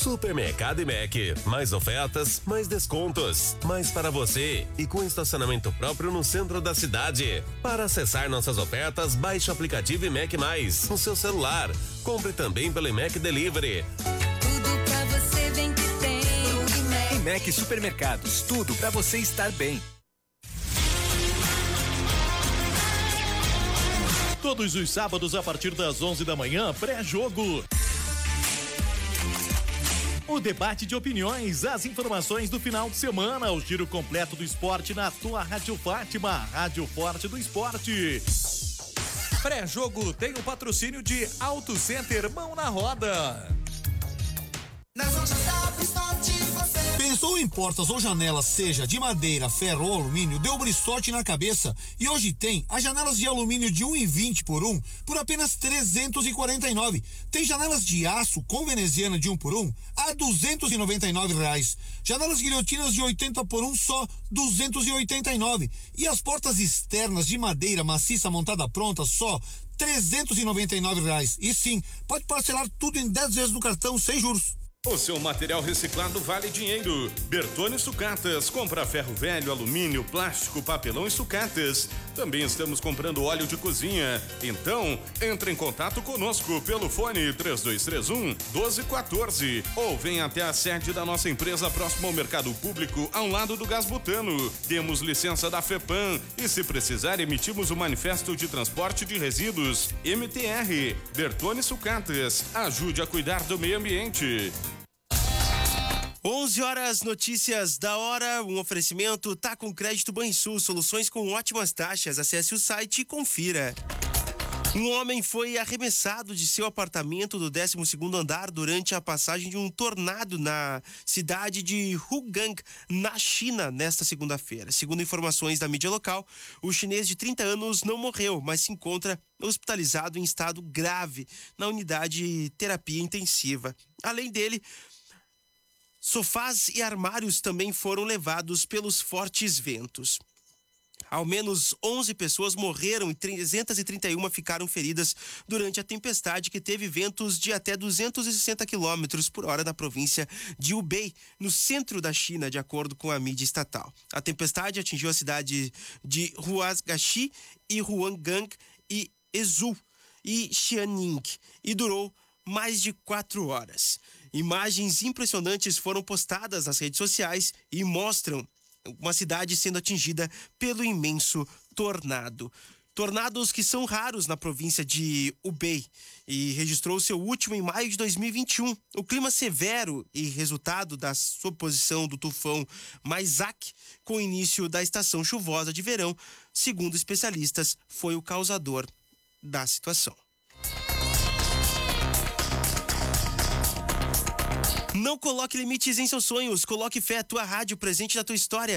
Supermercado IMEC. Mais ofertas, mais descontos. Mais para você e com estacionamento próprio no centro da cidade. Para acessar nossas ofertas, baixe o aplicativo IMEC Mais no seu celular. Compre também pelo IMEC Delivery. Tudo pra você bem que tem. IMEC Supermercados, tudo pra você estar bem. Todos os sábados a partir das 11 da manhã, pré-jogo. O debate de opiniões, as informações do final de semana, o giro completo do esporte na tua Rádio Fátima, Rádio Forte do Esporte. Pré-jogo tem o patrocínio de Auto Center Mão na Roda. Nas lojas da Bristote você... Pensou em portas ou janelas, seja de madeira, ferro ou alumínio, deu Bristote na cabeça e hoje tem as janelas de alumínio de 1,20 por 1 por apenas 349. Tem janelas de aço com veneziana de 1 por 1 a R$299. Janelas guilhotinas de 80 por 1 só R$289. E as portas externas de madeira maciça montada pronta só R$399. E sim, pode parcelar tudo em 10 vezes no cartão sem juros. O seu material reciclado vale dinheiro. Bertone Sucatas, compra ferro velho, alumínio, plástico, papelão e sucatas. Também estamos comprando óleo de cozinha. Então, entre em contato conosco pelo fone 3231-1214 ou venha até a sede da nossa empresa próximo ao mercado público, ao lado do Gás Butano. Temos licença da FEPAM e se precisar emitimos o manifesto de transporte de resíduos MTR. Bertone Sucatas, ajude a cuidar do meio ambiente. 11 horas, notícias da hora, um oferecimento Tá com Crédito Banrisul, soluções com ótimas taxas, acesse o site e confira. Um homem foi arremessado de seu apartamento do 12º andar durante a passagem de um tornado na cidade de Hugang, na China, nesta segunda-feira. Segundo informações da mídia local, o chinês de 30 anos não morreu, mas se encontra hospitalizado em estado grave na unidade de terapia intensiva. Além dele, sofás e armários também foram levados pelos fortes ventos. Ao menos 11 pessoas morreram e 331 ficaram feridas durante a tempestade que teve ventos de até 260 km por hora na província de Hubei, no centro da China, de acordo com a mídia estatal. A tempestade atingiu a cidade de Huazgaxi e Huanggang e Ezhou e Xianing e durou mais de 4 horas. Imagens impressionantes foram postadas nas redes sociais e mostram uma cidade sendo atingida pelo imenso tornado. Tornados que são raros na província de Hubei e registrou seu último em maio de 2021. O clima severo e resultado da sobreposição do tufão Maisak com o início da estação chuvosa de verão, segundo especialistas, foi o causador da situação. Não coloque limites em seus sonhos, coloque fé à tua rádio presente na tua história.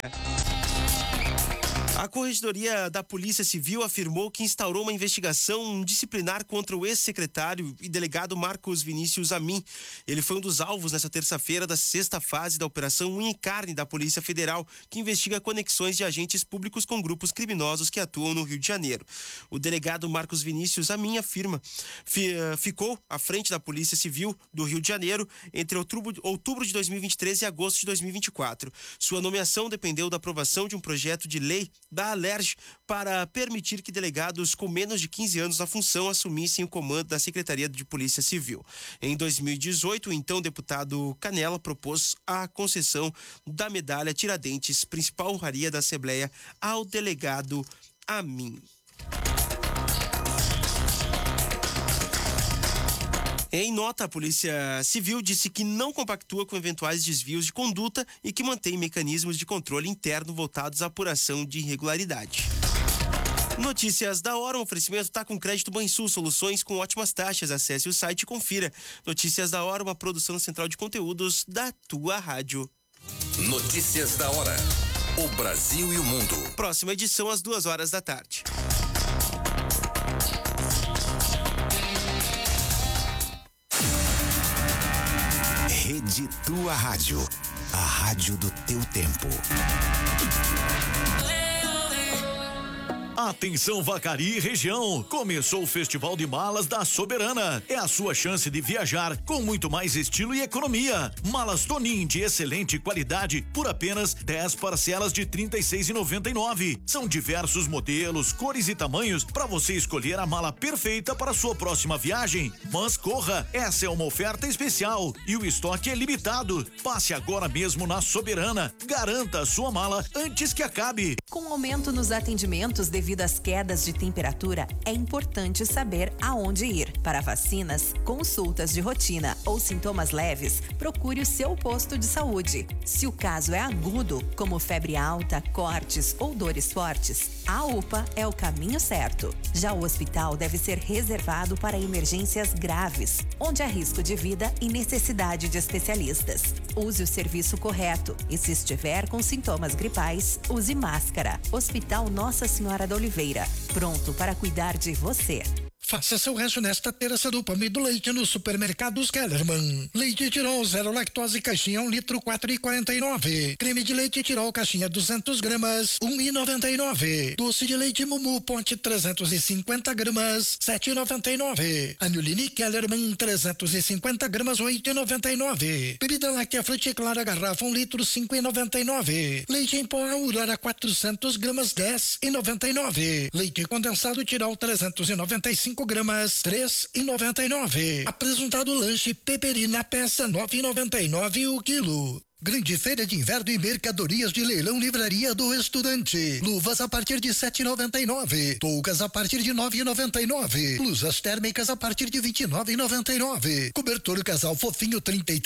A Corregedoria da Polícia Civil afirmou que instaurou uma investigação disciplinar contra o ex-secretário e delegado Marcos Vinícius Amin. Ele foi um dos alvos nesta terça-feira da 6ª fase da Operação Unha e Carne da Polícia Federal, que investiga conexões de agentes públicos com grupos criminosos que atuam no Rio de Janeiro. O delegado Marcos Vinícius Amin ficou à frente da Polícia Civil do Rio de Janeiro entre outubro de 2023 e agosto de 2024. Sua nomeação dependeu da aprovação de um projeto de lei da Alerj para permitir que delegados com menos de 15 anos na função assumissem o comando da Secretaria de Polícia Civil. Em 2018, o então deputado Canela propôs a concessão da medalha Tiradentes, principal honraria da Assembleia, ao delegado Amin. Em nota, a Polícia Civil disse que não compactua com eventuais desvios de conduta e que mantém mecanismos de controle interno voltados à apuração de irregularidade. Notícias da hora, um oferecimento Tá com Crédito Banrisul, soluções com ótimas taxas. Acesse o site e confira. Notícias da hora, uma produção central de conteúdos da tua rádio. Notícias da hora. O Brasil e o mundo. Próxima edição às 14h. Rede Tua Rádio, a rádio do teu tempo. Atenção Vacaria e região, começou o Festival de Malas da Soberana. É a sua chance de viajar com muito mais estilo e economia. Malas Tonin de excelente qualidade por apenas 10 parcelas de R$ 36,99. São diversos modelos, cores e tamanhos para você escolher a mala perfeita para a sua próxima viagem. Mas corra, essa é uma oferta especial e o estoque é limitado. Passe agora mesmo na Soberana. Garanta a sua mala antes que acabe. Com aumento nos atendimentos devido às quedas de temperatura, é importante saber aonde ir. Para vacinas, consultas de rotina ou sintomas leves, procure o seu posto de saúde. Se o caso é agudo, como febre alta, cortes ou dores fortes, a UPA é o caminho certo. Já o hospital deve ser reservado para emergências graves, onde há risco de vida e necessidade de especialistas. Use o serviço correto e, se estiver com sintomas gripais, use máscara. Hospital Nossa Senhora da Oliveira, pronto para cuidar de você. Faça seu rancho nesta terça do pão e do leite no Supermercados Kellerman. Leite Tirol 0 lactose caixinha 1 litro 4,49. Creme de leite Tirol caixinha 200 gramas 1,99. Doce de leite Mumu Ponte 350 gramas 7,99. Anuline Kellerman 350 gramas 8,99. Bebida láctea Fruticlara garrafa 1 litro 5,99. Leite em pó Aurora 400 gramas 10,99. Leite condensado Tirol 395 gramas, 3,99. Apresentado lanche Peperina peça 9,99 o quilo. Grande feira de inverno e mercadorias de leilão Livraria do Estudante. Luvas a partir de 7,99. Toucas a partir de 9,99. Blusas térmicas a partir de 29,99. Cobertor casal fofinho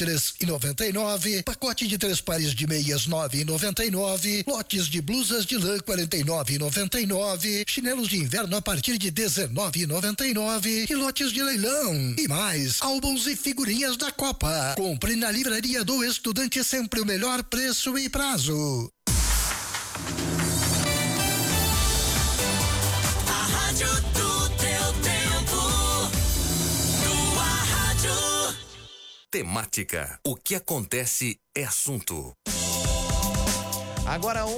33,99. Pacote de 3 pares de meias 9,99. Lotes de blusas de lã 49,99. Chinelos de inverno a partir de 19,99. E lotes de leilão. E mais, álbuns e figurinhas da Copa. Compre na Livraria do Estudante sempre o melhor preço e prazo. A rádio do teu tempo. Tua rádio. Temática. O que acontece é assunto. Agora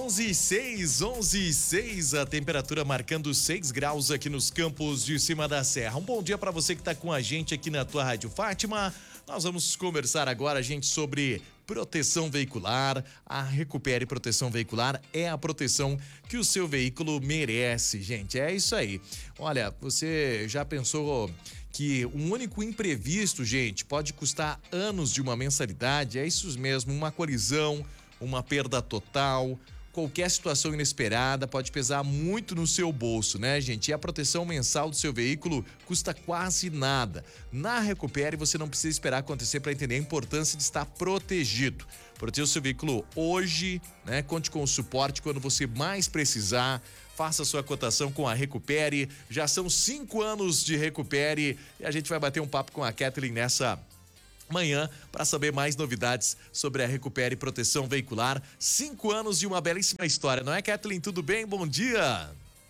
11:06, a temperatura marcando 6 graus aqui nos campos de cima da serra. Um bom dia para você que está com a gente aqui na tua Rádio Fátima. Nós vamos conversar agora, gente, sobre proteção veicular. A Recupere Proteção Veicular é a proteção que o seu veículo merece, gente. É isso aí. Olha, você já pensou que um único imprevisto, gente, pode custar anos de uma mensalidade? É isso mesmo, uma colisão, uma perda total, qualquer situação inesperada pode pesar muito no seu bolso, né, gente? E a proteção mensal do seu veículo custa quase nada. Na Recupere você não precisa esperar acontecer para entender a importância de estar protegido. Proteja o seu veículo hoje, né? Conte com o suporte quando você mais precisar. Faça sua cotação com a Recupere. Já são 5 anos de Recupere e a gente vai bater um papo com a Kathleen nessa manhã para saber mais novidades sobre a Recupere Proteção Veicular. 5 anos de uma belíssima história, não é, Kathleen? Tudo bem? Bom dia!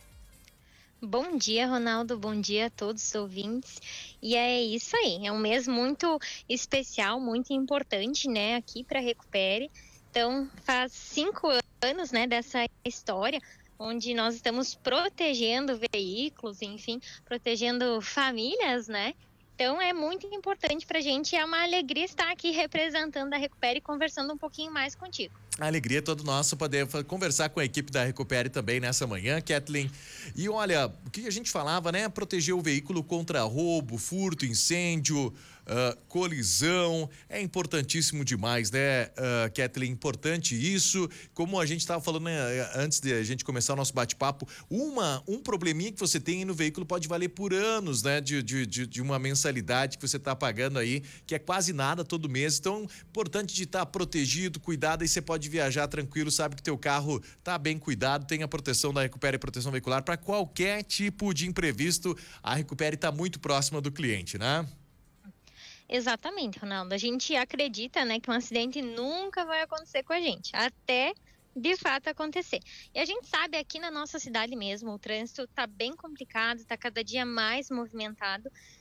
Bom dia, Ronaldo. Bom dia a todos os ouvintes. E é isso aí, é um mês muito especial, muito importante, né, aqui para a Recupere. Então, faz 5 anos, né, dessa história, onde nós estamos protegendo veículos, enfim, protegendo famílias, né? Então é muito importante pra gente, é uma alegria estar aqui representando a Recupere e conversando um pouquinho mais contigo. A alegria é toda nossa poder conversar com a equipe da Recupere também nessa manhã, Kathleen. E olha, o que a gente falava, né? Proteger o veículo contra roubo, furto, incêndio, colisão, é importantíssimo demais, né, Kathleen? Importante isso. Como a gente estava falando, né, antes de a gente começar o nosso bate-papo, um probleminha que você tem no veículo pode valer por anos, né, de uma mensalidade que você está pagando aí, que é quase nada todo mês. Então, importante de estar protegido, cuidado, aí você pode viajar tranquilo, sabe que teu carro tá bem cuidado, tem a proteção da Recupere Proteção Veicular para qualquer tipo de imprevisto. A Recupere está muito próxima do cliente, né? Exatamente, Ronaldo. A gente acredita, né, que um acidente nunca vai acontecer com a gente, até de fato acontecer. E a gente sabe aqui na nossa cidade mesmo, o trânsito tá bem complicado, tá cada dia mais movimentado,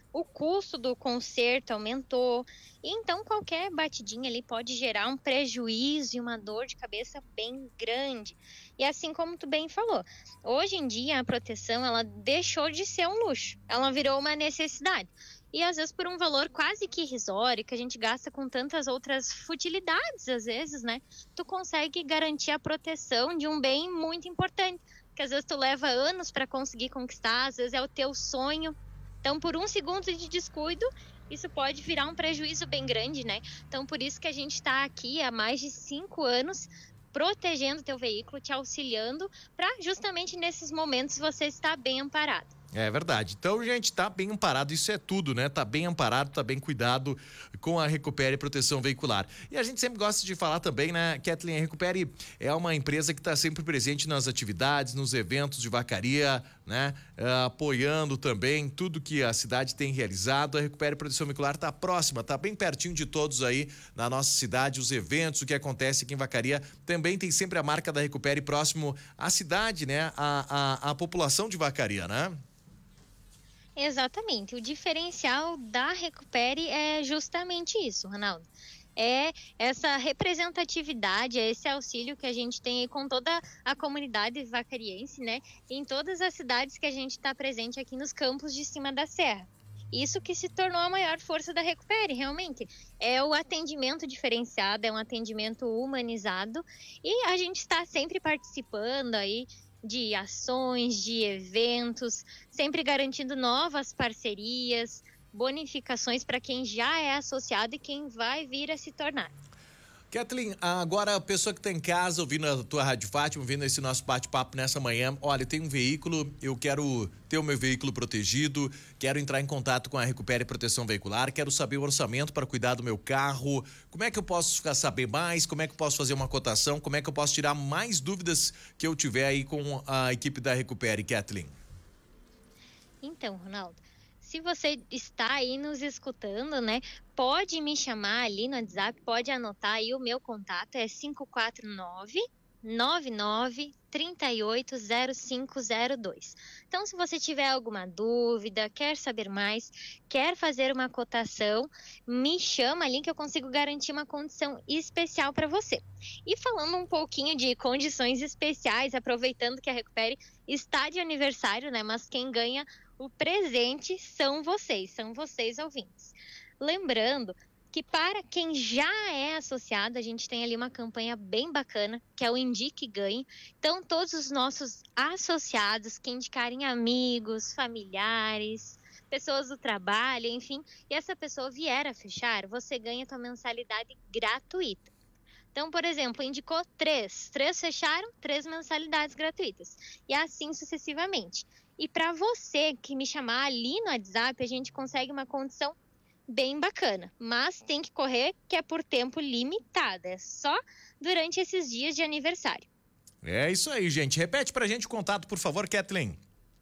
o custo do conserto aumentou, e então qualquer batidinha ali pode gerar um prejuízo e uma dor de cabeça bem grande. E assim como tu bem falou, hoje em dia a proteção ela deixou de ser um luxo, ela virou uma necessidade. E às vezes por um valor quase que irrisório, que a gente gasta com tantas outras futilidades às vezes, né? Tu consegue garantir a proteção de um bem muito importante, que às vezes tu leva anos para conseguir conquistar, às vezes é o teu sonho. Então, por um segundo de descuido, isso pode virar um prejuízo bem grande, né? Então, por isso que a gente está aqui há mais de 5 anos protegendo o teu veículo, te auxiliando, para justamente nesses momentos você estar bem amparado. É verdade. Então, gente, tá bem amparado, isso é tudo, né? Tá bem amparado, tá bem cuidado com a Recupere Proteção Veicular. E a gente sempre gosta de falar também, né, Kathleen, a Recupere é uma empresa que tá sempre presente nas atividades, nos eventos de vacaria, né? Apoiando também tudo que a cidade tem realizado. A Recupere Proteção Veicular tá próxima, tá bem pertinho de todos aí na nossa cidade, os eventos, o que acontece aqui em Vacaria. Também tem sempre a marca da Recupere próximo à cidade, né? A população de Vacaria, né? Exatamente. O diferencial da Recupere é justamente isso, Ronaldo. É essa representatividade, é esse auxílio que a gente tem aí com toda a comunidade vacariense, né? Em todas as cidades que a gente está presente aqui nos campos de cima da serra. Isso que se tornou a maior força da Recupere, realmente. É o atendimento diferenciado, é um atendimento humanizado e a gente está sempre participando aí de ações, de eventos, sempre garantindo novas parcerias, bonificações para quem já é associado e quem vai vir a se tornar. Kathleen, agora a pessoa que está em casa ouvindo a tua Rádio Fátima, ouvindo esse nosso bate-papo nessa manhã, olha, tem um veículo, eu quero ter o meu veículo protegido, quero entrar em contato com a Recupere Proteção Veicular, quero saber o orçamento para cuidar do meu carro, como é que eu posso saber mais, como é que eu posso fazer uma cotação, como é que eu posso tirar mais dúvidas que eu tiver aí com a equipe da Recupere, Kathleen? Então, Ronaldo, se você está aí nos escutando, né, pode me chamar ali no WhatsApp, pode anotar aí o meu contato, é 549-9938-0502. Então, se você tiver alguma dúvida, quer saber mais, quer fazer uma cotação, me chama ali que eu consigo garantir uma condição especial para você. E falando um pouquinho de condições especiais, aproveitando que a Recupere está de aniversário, né, mas quem ganha o presente são vocês ouvintes. Lembrando que para quem já é associado, a gente tem ali uma campanha bem bacana, que é o Indique Ganhe. Então, todos os nossos associados que indicarem amigos, familiares, pessoas do trabalho, enfim, e essa pessoa vier a fechar, você ganha tua mensalidade gratuita. Então, por exemplo, indicou 3 fecharam, 3 mensalidades gratuitas. E assim sucessivamente. E para você que me chamar ali no WhatsApp, a gente consegue uma condição bem bacana. Mas tem que correr, que é por tempo limitado. É só durante esses dias de aniversário. É isso aí, gente. Repete pra gente o contato, por favor, Kathleen.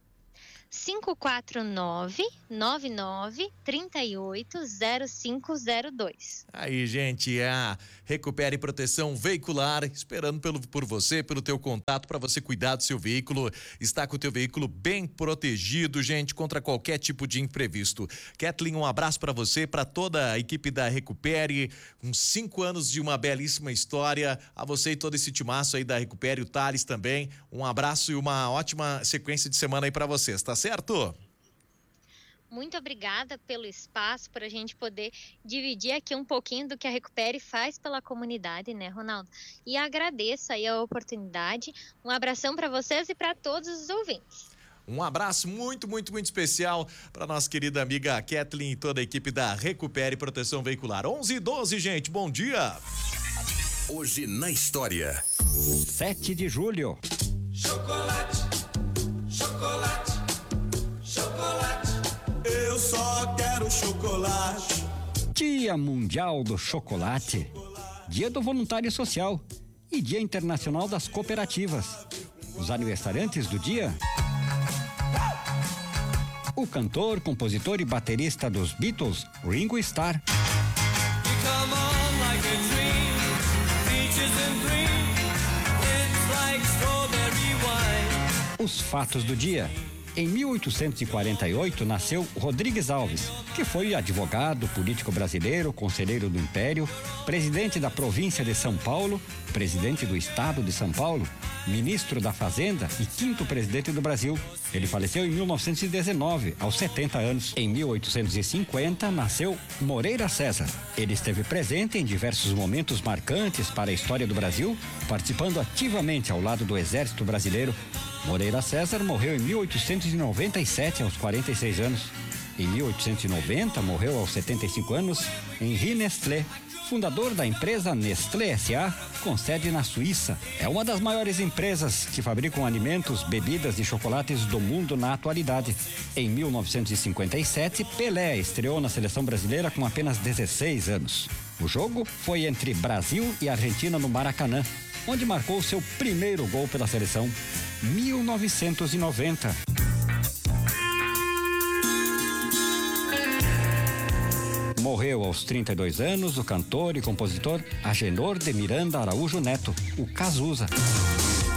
549-9938-0502. Aí, gente, é a Recupere Proteção Veicular, esperando por você, pelo teu contato, para você cuidar do seu veículo, estar com o teu veículo bem protegido, gente, contra qualquer tipo de imprevisto. Kathleen, um abraço para você, para toda a equipe da Recupere, uns 5 anos de uma belíssima história, a você e todo esse timaço aí da Recupere, o Thales também, um abraço e uma ótima sequência de semana aí para vocês, tá certo? Muito obrigada pelo espaço, por a gente poder dividir aqui um pouquinho do que a Recupere faz pela comunidade, né, Ronaldo? E agradeço aí a oportunidade. Um abração para vocês e para todos os ouvintes. Um abraço muito, muito, muito especial para nossa querida amiga Kathleen e toda a equipe da Recupere Proteção Veicular. 11h12, gente, bom dia! Hoje na história. 7 de julho. Chocolate, chocolate, chocolate. Eu só quero chocolate. Dia Mundial do Chocolate. Dia do Voluntário Social e Dia Internacional das Cooperativas. Os aniversariantes do dia: o cantor, compositor e baterista dos Beatles, Ringo Starr. Os fatos do dia. Em 1848 nasceu Rodrigues Alves, que foi advogado, político brasileiro, conselheiro do Império, presidente da província de São Paulo, presidente do estado de São Paulo, ministro da Fazenda e 5º presidente do Brasil. Ele faleceu em 1919, aos 70 anos. Em 1850 nasceu Moreira César. Ele esteve presente em diversos momentos marcantes para a história do Brasil, participando ativamente ao lado do Exército Brasileiro. Moreira César morreu em 1897, aos 46 anos. Em 1890, morreu aos 75 anos Henri Nestlé, fundador da empresa Nestlé S.A., com sede na Suíça. É uma das maiores empresas que fabricam alimentos, bebidas e chocolates do mundo na atualidade. Em 1957, Pelé estreou na seleção brasileira com apenas 16 anos. O jogo foi entre Brasil e Argentina no Maracanã, onde marcou seu primeiro gol pela seleção. 1990. Morreu aos 32 anos o cantor e compositor Agenor de Miranda Araújo Neto, o Cazuza.